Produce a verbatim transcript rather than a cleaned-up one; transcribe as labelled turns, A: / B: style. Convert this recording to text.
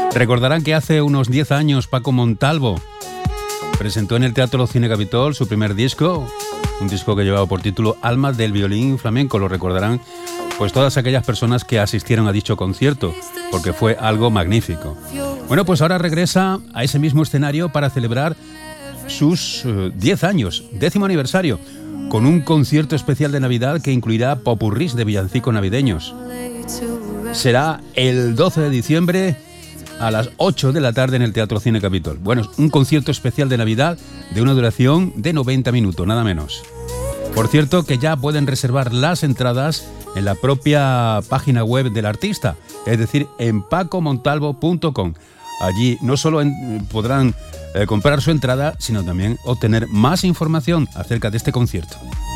A: Recordarán que hace unos diez años Paco Montalvo presentó en el Teatro Cine Capitol su primer disco, un disco que llevaba por título Alma del violín flamenco. Lo recordarán pues todas aquellas personas que asistieron a dicho concierto, porque fue algo magnífico. Bueno, pues ahora regresa a ese mismo escenario para celebrar sus uh, diez años, décimo aniversario, con un concierto especial de Navidad que incluirá popurrís de villancicos navideños. Será el doce de diciembre a las ocho de la tarde en el Teatro Cine Capitol. Bueno, un concierto especial de Navidad de una duración de noventa minutos, nada menos. Por cierto, que ya pueden reservar las entradas en la propia página web del artista, es decir, en paco montalvo punto com. Allí no solo en, podrán eh, comprar su entrada, sino también obtener más información acerca de este concierto.